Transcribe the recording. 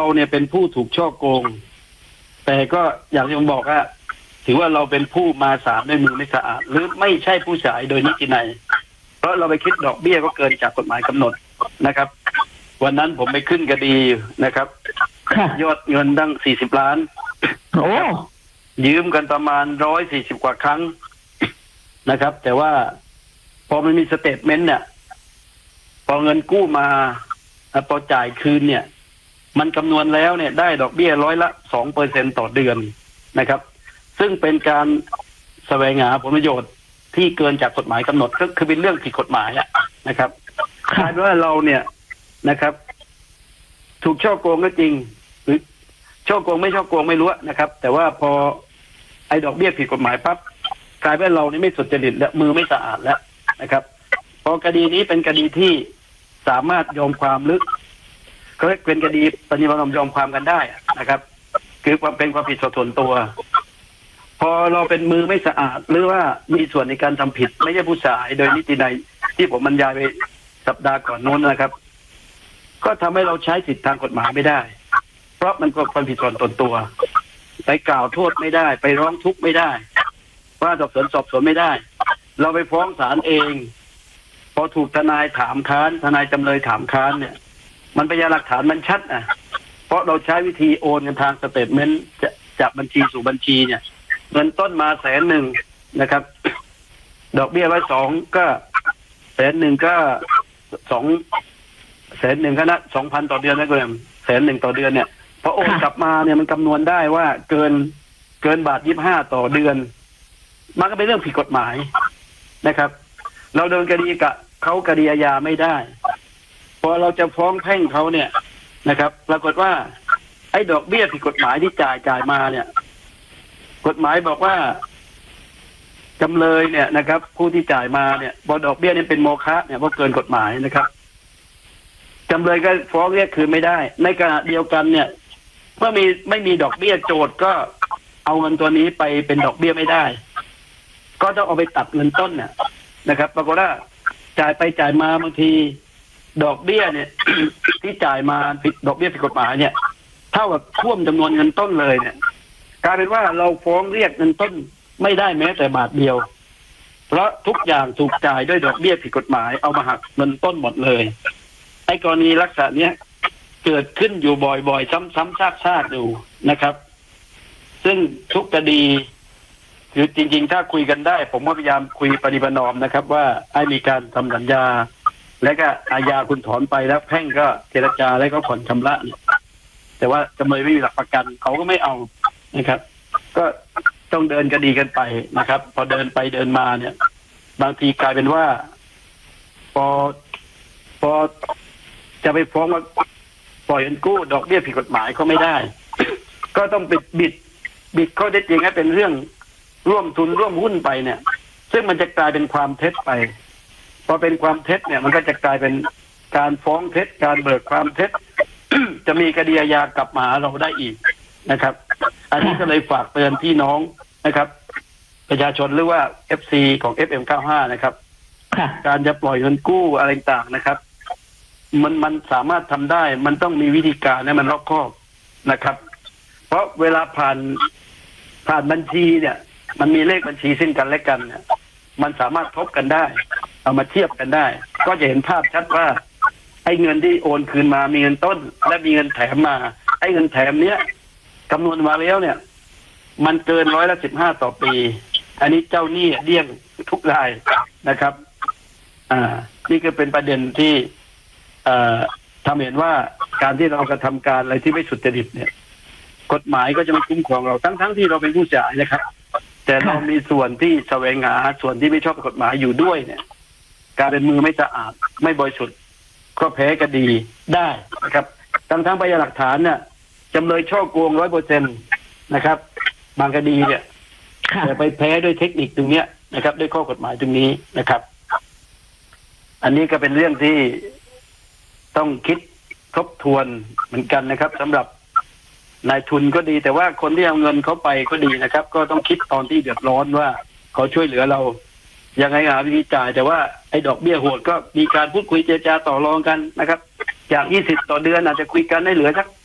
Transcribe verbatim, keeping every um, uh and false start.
เนี่ยเป็นผู้ถูกช่อโกงแต่ก็อย่างที่ผมบอกว่าถือว่าเราเป็นผู้มาสารด้วยมือไม่สะอาดหรือไม่ใช่ผู้จ่ายโดยนิตินัยเพราะเราไปคิดดอกเบี้ยก็เกินจากกฎหมายกำหนดนะครับวันนั้นผมไปขึ้นคดีนะครับยอดเงินตั้งสี่สิบล้านโอ้ยืมกันประมาณร้อยสี่สิบกว่าครั้งนะครับแต่ว่าพอมันมีสเตทเมนต์เนี่ยพอเงินกู้มาพอจ่ายคืนเนี่ยมันคำนวณแล้วเนี่ยได้ดอกเบี้ยร้อยละสองเปอร์เซ็นต์ต่อเดือนนะครับซึ่งเป็นการแสวงหาผลประโยชน์ที่เกินจากกฎหมายกำหนดก็คือเป็นเรื่องผิดกฎหมายอะนะครับคาดว่าเราเนี่ยนะครับถูกช่อโกงก็จริงหรือช่อโกงไม่ช่อโกงไม่รู้นะครับแต่ว่าพอไอ้ดอกเบี้ยผิดกฎหมายปั๊บกลายเป็นเรานี่ไม่สุจริตและมือไม่สะอาดแล้วนะครับพอคดีนี้เป็นคดีที่สามารถยอมความลึกก็เป็นคดีปฏิบัติยอมความกันได้นะครับคือความเป็นความผิดส่วนตัวพอเราเป็นมือไม่สะอาดหรือว่ามีส่วนในการทำผิดไม่ใช่ผู้จ่ายโดยนิตินัยที่ผมบรรยายไปสัปดาห์ก่อนโน้นนะครับก็ทำให้เราใช้สิทธิทางกฎหมายไม่ได้เพราะมันก็ความผิดส่วนตนตัวไปกล่าวโทษไม่ได้ไปร้องทุกข์ไม่ได้ว่าสอบสวนสอบสวนไม่ได้เราไปฟ้องศาลเองพอถูกทนายถามค้านทนายจำเลยถามค้านเนี่ยมันพยานหลักฐานมันชัดอ่ะเพราะเราใช้วิธีโอนเงินทางสเตทเมนต์จากบัญชีสู่บัญชีเนี่ยเงินต้นมาแสนหนึ่งนะครับดอกเบี้ยไว้สองก็แสนหนึ่งก็สองแสนหนึ่งก็นะสองพันต่อเดือนนะคุณแสนหนึ่งต่อเดือนเนี่ยพอโอนกลับมาเนี่ยมันคำนวณได้ว่าเกินเกินบาทยี่สิบห้าต่อเดือนมันก็เป็นเรื่องผิดกฎหมายนะครับเราเดินคดีกับเขาคดีอาญาไม่ได้พอเราจะฟ้องแพ่งเขาเนี่ยนะครับปรากฏว่าไอ้ดอกเบี้ยผิดกฎหมายที่จ่ายจ่ายมาเนี่ยกฎหมายบอกว่าจำเลยเนี่ยนะครับผู้ที่จ่ายมาเนี่ยพอดอกเบี้ยนี่เป็นโมฆะเนี่ยเพราะเกินกฎหมายนะครับจำเลยก็ฟ้องเรียกคืนไม่ได้ในขณะเดียวกันเนี่ยเมื่อมีไม่มีดอกเบี้ยโจทก์ก็เอาเงินตัวนี้ไปเป็นดอกเบี้ยไม่ได้ก็ต้องเอาไปตัดเงินต้นเนี่ยนะครับปรากฏว่าจ่ายไปจ่ายมาบางทีดอกเบี้ยเนี่ย ที่จ่ายมาผิดดอกเบี้ยผิดกฎหมายเนี่ยเท่ากับท่วมจำนวนเงินต้นเลยเนี่ยกลายเป็นว่าเราฟ้องเรียกเงินต้นไม่ได้แม้แต่บาทเดียวเพราะทุกอย่างถูกจ่ายด้วยดอกเบี้ยผิดกฎหมายเอามาหักเงินต้นหมดเลยไอ้กรณีลักษณะเนี้ยเกิดขึ้นอยู่บ่อยๆซ้ำๆซากๆอยู่นะครับซึ่งทุกคดีคือจริงๆถ้าคุยกันได้ผมก็พยายามคุยปฏิบัตินอมนะครับว่าให้มีการทำสัญญาและก็อาญาคุณถอนไปแล้วแพ่งก็เจรจาแล้วก็ผ่อนชำระเนี่ยแต่ว่าจำเลยไม่มีหลักประกันเขาก็ไม่เอานะครับก็ต้องเดินคดีกันไปนะครับพอเดินไปเดินมาเนี่ยบางทีกลายเป็นว่าพอพอจะไปฟ้องว่าปล่อยเงินกู้ดอกเบี้ยผิดกฎหมายก็ไม่ได้ ก็ต้องบิดบิดบิดข้อเท็จจริงให้เป็นเรื่องร่วมทุนร่วมหุ้นไปเนี่ยซึ่งมันจะกลายเป็นความเท็จไปพอเป็นความเท็จเนี่ยมันก็จะกลายเป็นการฟ้องเท็จการเบิกความเท็จ จะมีคดีอาญากลับมาเราได้อีกนะครับอันนี้ก็เลยฝากเตือนพี่น้องนะครับประชาชนหรือว่า เอฟ ซี ของ เอฟ เอ็ม เก้าสิบห้า นะครับการจะปล่อยเงินกู้อะไรต่างนะครับมันมันสามารถทำได้มันต้องมีวิธีการให้มันรอบคอบนะครับ เพราะเวลาผ่านผ่านบัญชีเนี่ยมันมีเลขบัญชีซึ่งกันและกันเนี่ยมันสามารถทบกันได้เอามาเทียบกันได้ก็จะเห็นภาพชัดว่าไอ้เงินที่โอนคืนมามีเงินต้นและมีเงินแถมมาไอ้เงินแถมเนี้ยคำนวณมาแล้วเนี่ยมันเกินร้อยละสิบห้าต่อปีอันนี้เจ้าหนี้เดี้ยงทุกรายนะครับอ่านี่ก็เป็นประเด็นที่เอ่อทำเห็นว่าการที่เรากระทำการอะไรที่ไม่สุจริตเนี่ยกฎหมายก็จะไม่คุ้มครองเราทั้งๆ ท, ที่เราเป็นผู้จ่ายนะครับแต่เรามีส่วนที่แสวงหาส่วนที่ไม่ชอบกฎหมายอยู่ด้วยเนี่ยการเป็นมือไม่สะอาดไม่บริสุทธิ์ก็แพ้คดีได้นะครับทั้งทั้งพยานหลักฐานเนี่ยจำเลยช่อโกงร้อยเปอร์เซ็นต์นะครับบางคดีเนี่ยแต่ไปแพ้ด้วยเทคนิคตรงเนี้ยนะครับด้วยข้อกฎหมายตรงนี้นะครับอันนี้ก็เป็นเรื่องที่ต้องคิดทบทวนเหมือนกันนะครับสำหรับนายทุนก็ดีแต่ว่าคนที่เอาเงินเขาไปก็ดีนะครับก็ต้องคิดตอนที่เดือดร้อนว่าเขาช่วยเหลือเรายังไงหาวิธีจ่ายแต่ว่าไอ้ดอกเบี้ยโหดก็มีการพูดคุยเจรจาต่อรองกันนะครับจากยี่สิบต่อเดือนอาจจะคุยกันได้เหลือสัก